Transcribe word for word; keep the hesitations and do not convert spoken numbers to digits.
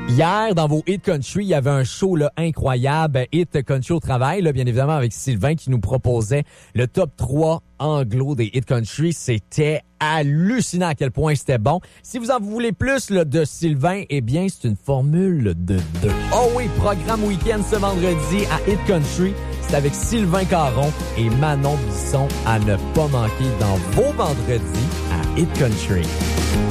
Hier, dans vos Hit Country, il y avait un show là, incroyable, Hit Country au travail, là, bien évidemment, avec Sylvain qui nous proposait le top trois anglo des Hit Country. C'était hallucinant à quel point c'était bon. Si vous en voulez plus là, de Sylvain, eh bien, c'est une formule de deux. Oh oui, programme week-end ce vendredi à Hit Country. C'est avec Sylvain Caron et Manon Bisson à ne pas manquer dans vos vendredis à Hit Country.